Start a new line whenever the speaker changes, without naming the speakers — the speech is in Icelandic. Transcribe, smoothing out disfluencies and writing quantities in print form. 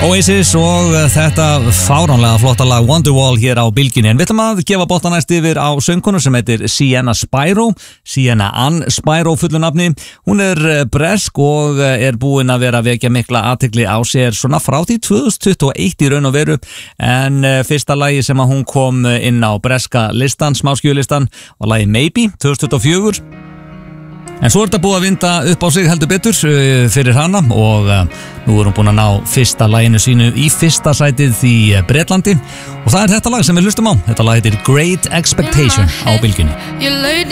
Oasis og þetta fáránlega flotta lag Wonderwall hér á Bylgjunni. En við ætlum að gefa boltan næst yfir á söngkonu sem heitir Sienna Spyro, Sienna Ann Spyro fullu nafni. Hún bresk og búin að vera að vekja mikla athygli á sér svona frá því 2021 í raun og veru. En fyrsta lagi sem að hún kom inn á breska listan, smáskjölistan, var lagi Maybe 2024. En svo þetta búið að vinda upp á sig heldur betur fyrir hana og nú hún búin að ná fyrsta laginu sínu í fyrsta sætið í Bretlandi og það þetta lag sem við hlustum á. Þetta lag heitir Great Expectation á Bylgjunni.